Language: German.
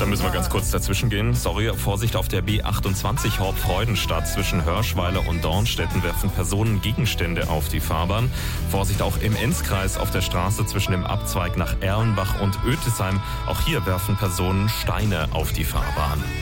Da müssen wir ganz kurz dazwischen gehen. Sorry, Vorsicht auf der B28 Horb-Freudenstadt zwischen Hörschweiler und Dornstetten werfen Personen Gegenstände auf die Fahrbahn. Vorsicht auch im Enzkreis auf der Straße zwischen dem Abzweig nach Erlenbach und Ötisheim. Auch hier werfen Personen Steine auf die Fahrbahn.